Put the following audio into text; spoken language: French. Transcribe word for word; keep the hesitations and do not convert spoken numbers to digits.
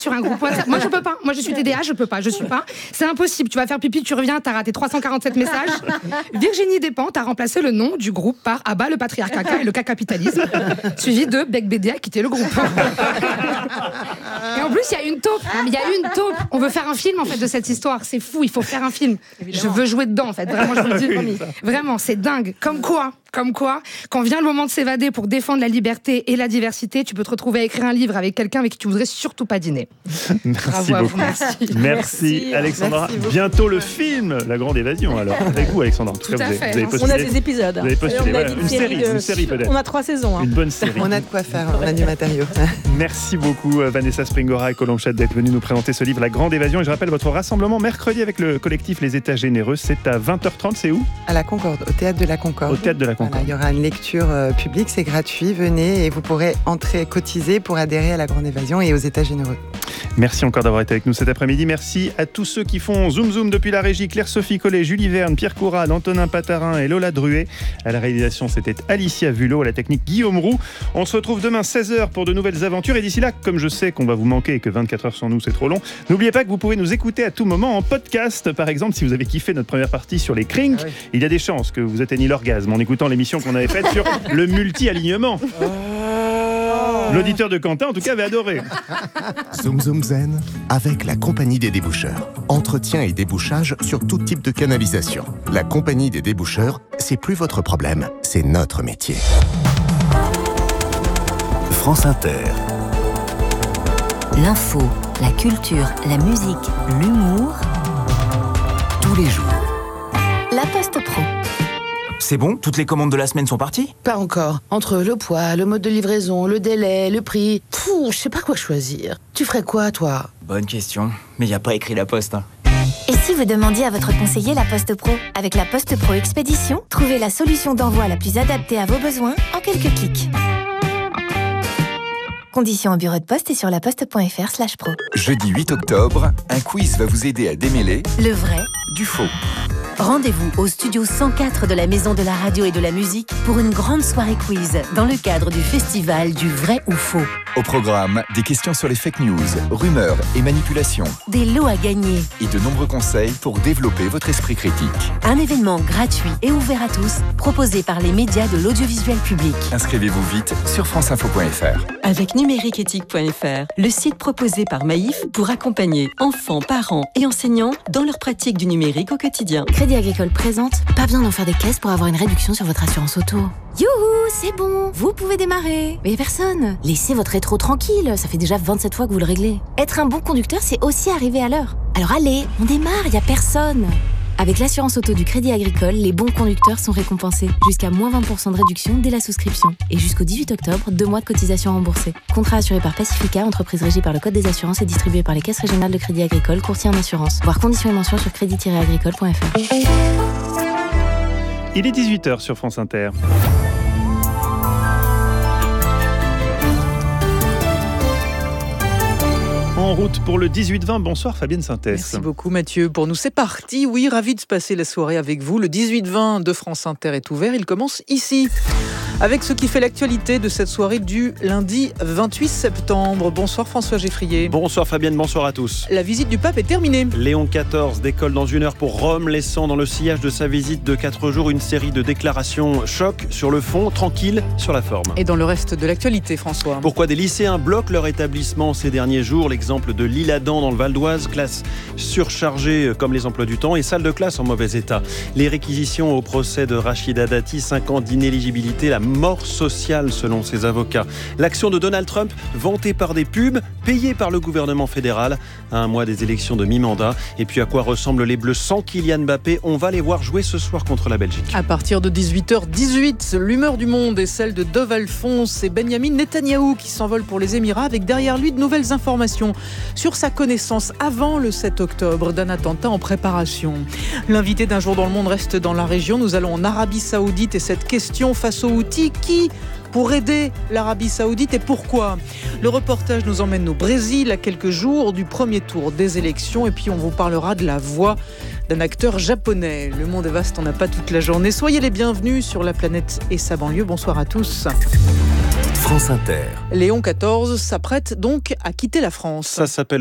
sur un groupe WhatsApp. Moi, je peux pas. Moi, je suis T D A, je peux pas. Je suis pas. C'est impossible. Tu vas faire pipi, tu reviens, t'as raté trois cent quarante-sept messages. Virginie Despentes a remplacé le nom du groupe par Abba, le patriarcat et le capitalisme, suivi de Bec B D a quitté le groupe. Et en plus, il y a une taupe. Il y a une taupe. On veut faire un film, en fait, de cette histoire. C'est fou, il faut faire un film. Évidemment. Je veux jouer dedans, en fait. Vraiment, je vous le dis. Oui, vraiment, c'est dingue. Comme quoi, comme quoi, quand vient le moment de s'évader pour défendre la liberté et la diversité, tu peux te retrouver à écrire un livre avec quelqu'un avec qui tu voudrais surtout pas dîner. Merci Bravo beaucoup. Vous, merci. Merci, merci Alexandra. Merci Bientôt le film La Grande Évasion, alors. Avec vous, Alexandra. En tout, tout cas, à vous fait. avez, vous avez On a des épisodes. Vous avez postulé, on a voilà. une, Une série, série, de... une série peut-être. On a trois saisons. Hein. Une bonne série. On a de quoi faire, on a du matériau. Merci beaucoup Vanessa Springora et Colomchette d'être venus nous présenter ce livre La Grande Évasion. Et je rappelle votre rassemblement mercredi avec le collectif Les États Généreux. C'est à vingt heures trente, c'est où ? À la Concorde, au Théâtre de la Concorde. Au Théâtre de la Concorde. Voilà, il y aura une lecture euh, publique, c'est gratuit. Venez et vous pourrez entrer, cotiser pour adhérer à La Grande Évasion et aux États Généreux. Merci encore d'avoir été avec nous cet après-midi. Merci à tous ceux qui font Zoom Zoom depuis la régie. Claire-Sophie Collet, Julie Verne, Pierre Courade, Antonin Patarin et Lola Druet. À la réalisation, c'était Alicia Vulot. À la technique, Guillaume Roux. On se retrouve demain seize heures pour de nouvelles aventures. Et d'ici là, comme je sais qu'on va vous manquer et que vingt-quatre heures sans nous, c'est trop long, n'oubliez pas que vous pouvez nous écouter à tout moment en podcast. Par exemple, si vous avez kiffé notre première partie sur les Krink, ah oui. Il y a des chances que vous atteigniez l'orgasme en écoutant l'émission qu'on avait faite sur le multi-alignement. L'auditeur de Quentin, en tout cas, avait adoré. Zoom Zoom Zen, avec la Compagnie des Déboucheurs. Entretien et débouchage sur tout type de canalisation. La Compagnie des Déboucheurs, c'est plus votre problème, c'est notre métier. France Inter. L'info, la culture, la musique, l'humour. Tous les jours. La Poste Pro. C'est bon ? Toutes les commandes de la semaine sont parties ? Pas encore. Entre le poids, le mode de livraison, le délai, le prix... Pouh, je sais pas quoi choisir. Tu ferais quoi, toi ? Bonne question. Mais y a pas écrit la Poste, hein. Et si vous demandiez à votre conseiller La Poste Pro ? Avec La Poste Pro Expédition, trouvez la solution d'envoi la plus adaptée à vos besoins en quelques clics. Conditions au bureau de poste et sur laposte.fr slash pro. Jeudi huit octobre, un quiz va vous aider à démêler le vrai du faux. Rendez-vous au studio cent quatre de la Maison de la Radio et de la Musique pour une grande soirée quiz dans le cadre du festival du vrai ou faux. Au programme, des questions sur les fake news, rumeurs et manipulations. Des lots à gagner. Et de nombreux conseils pour développer votre esprit critique. Un événement gratuit et ouvert à tous, proposé par les médias de l'audiovisuel public. Inscrivez-vous vite sur franceinfo point fr. Avec numériqueéthique point fr, le site proposé par Maïf pour accompagner enfants, parents et enseignants dans leur pratique du numérique au quotidien. Crédit Agricole présente, pas besoin d'en faire des caisses pour avoir une réduction sur votre assurance auto. Youhou, c'est bon, vous pouvez démarrer. Mais personne. Laissez votre rétro tranquille, ça fait déjà vingt-sept fois que vous le réglez. Être un bon conducteur, c'est aussi arriver à l'heure. Alors allez, on démarre, y a personne. Avec l'assurance auto du Crédit Agricole, les bons conducteurs sont récompensés. Jusqu'à moins vingt pour cent de réduction dès la souscription. Et jusqu'au dix-huit octobre, deux mois de cotisation remboursée. Contrat assuré par Pacifica, entreprise régie par le Code des assurances et distribué par les caisses régionales de Crédit Agricole, courtier en assurance. Voir conditions et mentions sur crédit tiret agricole point fr. Il est dix-huit heures sur France Inter. En route pour le dix-huit vingt. Bonsoir Fabienne Synthès. Merci beaucoup Mathieu. Pour nous, c'est parti. Oui, ravi de se passer la soirée avec vous. Le dix-huit vingt de France Inter est ouvert. Il commence ici. Avec ce qui fait l'actualité de cette soirée du lundi vingt-huit septembre. Bonsoir François Geffrier. Bonsoir Fabienne, bonsoir à tous. La visite du pape est terminée. Léon quatorze décolle dans une heure pour Rome, laissant dans le sillage de sa visite de quatre jours une série de déclarations choc sur le fond, tranquille sur la forme. Et dans le reste de l'actualité, François. Pourquoi des lycéens bloquent leur établissement ces derniers jours ? L'exemple de l'Isle-Adam dans le Val d'Oise, classe surchargée comme les emplois du temps et salle de classe en mauvais état. Les réquisitions au procès de Rachida Dati, cinq ans d'inéligibilité, la mort sociale selon ses avocats. L'action de Donald Trump, vantée par des pubs, payée par le gouvernement fédéral, à un mois des élections de mi-mandat. Et puis à quoi ressemblent les Bleus sans Kylian Mbappé ? On va les voir jouer ce soir contre la Belgique. À partir de dix-huit heures dix-huit, l'humeur du monde est celle de Dov Alphonse et Benjamin Netanyahou qui s'envolent pour les Émirats avec derrière lui de nouvelles informations sur sa connaissance avant le sept octobre d'un attentat en préparation. L'invité d'un jour dans le monde reste dans la région. Nous allons en Arabie Saoudite et cette question face aux Houthis, qui pour aider l'Arabie Saoudite et pourquoi ? Le reportage nous emmène au Brésil à quelques jours du premier tour des élections et puis on vous parlera de la voix d'un acteur japonais. Le monde est vaste, on n'a pas toute la journée. Soyez les bienvenus sur La Planète et sa banlieue. Bonsoir à tous. France Inter. Léon quatorze s'apprête donc à quitter la France. Ça s'appelle